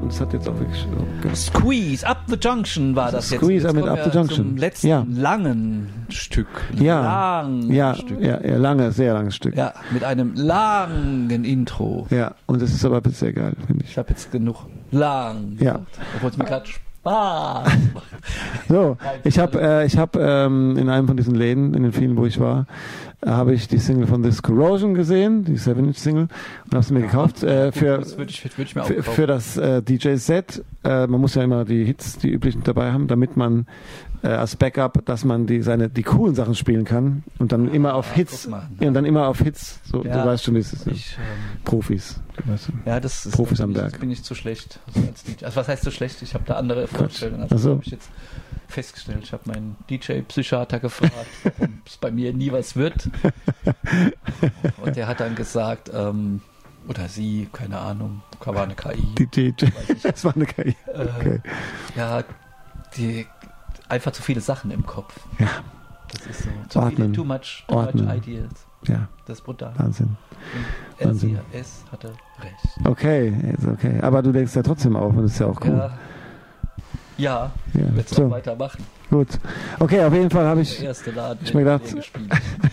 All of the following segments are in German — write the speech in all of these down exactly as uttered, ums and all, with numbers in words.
und es hat jetzt auch wirklich... So Squeeze, Up the Junction war das jetzt. Squeeze, jetzt mit Up the Junction. Zum letzten ja. langen Stück. Ja, langen ja, Stück. ja, ja, lange, sehr langes Stück. Ja, mit einem langen Intro. Ja, und das ist aber sehr geil, finde ich. Ich habe jetzt genug lang ja. gesagt, obwohl es mir gerade Spaß macht. So, ich habe äh, ich hab, ähm, in einem von diesen Läden, in den vielen, wo ich war, äh, habe ich die Single von This Corrosion gesehen, die seven inch Single, und habe sie mir gekauft äh, für, das würde ich, würd ich mir auch für, für das äh, D J-Set. Äh, man muss ja immer die Hits, die üblichen dabei haben, damit man äh, als Backup, dass man die seine die coolen Sachen spielen kann und dann immer auf Hits mal, ja, und dann immer auf Hits. So, ja, du weißt schon, wie es ist. Ich, ähm, Profis. Weißt du. Ja, das ist Profis am bin Werk. Ich, bin ich zu schlecht. Also, als D J. Also was heißt zu schlecht? Ich habe da andere Vorstellungen. Also so. habe ich jetzt festgestellt. Ich habe meinen D J-Psychiater gefragt, warum es bei mir nie was wird. Und der hat dann gesagt, ähm, oder sie, keine Ahnung, war eine K I. Die D J, das war eine K I. Okay. Äh, ja, die einfach zu viele Sachen im Kopf. Ja. Das ist so. Zu Ordnen. viele, too much, too Ordnen. much ideas. Ja. Das ist brutal. Wahnsinn. Und Wahnsinn. er, sie, es hatte recht. Okay, ist okay. Aber du denkst ja trotzdem auf und das ist ja auch cool. Ja, ja, Ja, jetzt so. noch weitermachen. Gut. Okay, auf jeden Fall habe ich. Der erste Laden, ich mir gedacht, gespielt.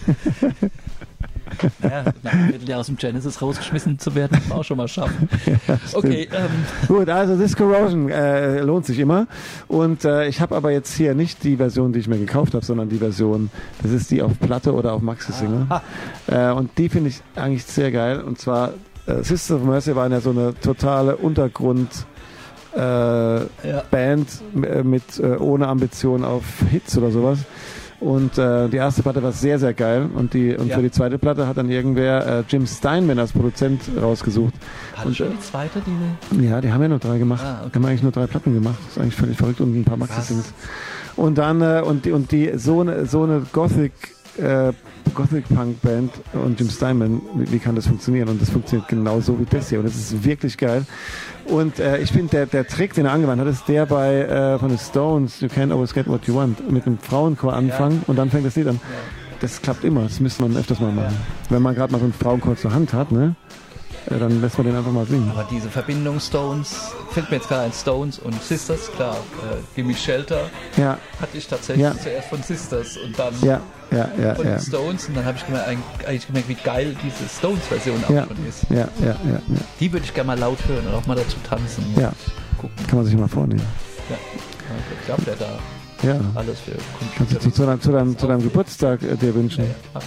Naja, nach einem Vierteljahr aus dem Genesis rausgeschmissen zu werden, kann man auch schon mal schaffen. Ja, okay, ähm. Gut, also This Corrosion äh, lohnt sich immer. Und äh, ich habe aber jetzt hier nicht die Version, die ich mir gekauft habe, sondern die Version, das ist die auf Platte oder auf Maxi-Single. Äh, und die finde ich eigentlich sehr geil. Und zwar, äh, Sisters of Mercy waren ja so eine totale Untergrund- Äh, ja. Band äh, mit äh, ohne Ambition auf Hits oder sowas. Und äh, die erste Platte war sehr, sehr geil. Und, die, und ja. für die zweite Platte hat dann irgendwer äh, Jim Steinman als Produzent rausgesucht. Hat und, schon die zweite? Die ja, die haben ja nur drei gemacht. Ah, okay. Die haben eigentlich nur drei Platten gemacht. Das ist eigentlich völlig verrückt und ein paar Maxi-Singles. Und dann, äh, und die, und die so eine so eine Gothic äh, Gothic-Punk-Band und Jim Steinman, wie, wie kann das funktionieren? Und das funktioniert genauso wie das hier. Und das ist wirklich geil. Und äh, ich finde, der, der Trick, den er angewandt hat, ist der bei äh, von den Stones, You Can't Always Get What You Want, mit einem Frauenchor anfangen ja. und dann fängt das Lied an. Ja. Das klappt immer, das müsste man öfters mal machen. Ja. Wenn man gerade mal so einen Frauenchor zur Hand hat, ne? Ja, dann lässt man den einfach mal singen. Aber diese Verbindung Stones, fällt mir jetzt gerade ein, Stones und Sisters, klar, äh, Gimme Shelter ja. hatte ich tatsächlich ja. zuerst von Sisters und dann ja. Ja, ja, von ja. den Stones und dann habe ich gemerkt, eigentlich gemerkt, wie geil diese Stones-Version auch ja. schon ist. Ja, ja, ja, ja. Die würde ich gerne mal laut hören und auch mal dazu tanzen. Ja, gucken. Kann man sich mal vornehmen. Ja, ich glaube, der da ja. alles für Kannst du zu, zu, deinem, zu, deinem, zu deinem Geburtstag äh, dir wünschen. Ja, ja.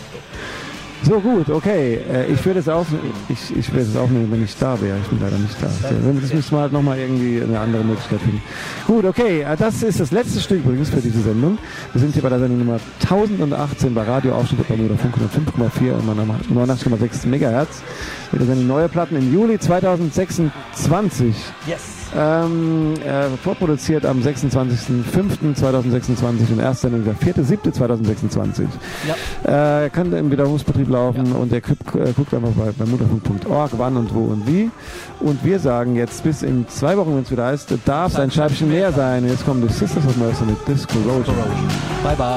So, gut, okay. Äh, ich würde es aufnehmen, ich, ich würde es aufnehmen, wenn ich da wäre. Ich bin leider nicht da. Das müssen wir halt nochmal irgendwie eine andere Möglichkeit finden. Gut, okay. Äh, das ist das letzte Stück übrigens für diese Sendung. Wir sind hier bei der Sendung Nummer tausendachtzehn bei Radio Aufschnitt bei Bermuda Funk hundertfünf Komma vier und neunundachtzig Komma sechs Megahertz. Wir sind neue Platten im Juli zweitausendsechsundzwanzig. Yes. Ähm, äh, vorproduziert am sechsundzwanzigsten fünften zweitausendsechsundzwanzig und Erstsendung der vierten siebten zweitausendsechsundzwanzig. Ja. Äh, kann im Wiederholungsbetrieb laufen ja. und ihr guckt, äh, guckt einfach bei, bei mutterfunk punkt org, wann und wo und wie. Und wir sagen jetzt bis in zwei Wochen, wenn es wieder heißt, darf es ein Scheibchen mehr sein. Jetzt kommen die Sisters of Mercy mit This Corrosion. Bye bye.